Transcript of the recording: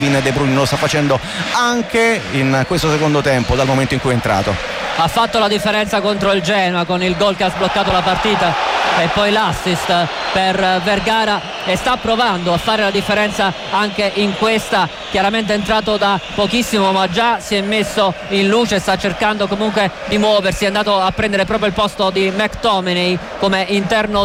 De Bruyne lo sta facendo anche in questo secondo tempo dal momento in cui è entrato. Ha fatto la differenza contro il Genoa con il gol che ha sbloccato la partita e poi l'assist per Vergara, e sta provando a fare la differenza anche in questa. Chiaramente è entrato da pochissimo ma già si è messo in luce, sta cercando comunque di muoversi, è andato a prendere proprio il posto di McTominay come interno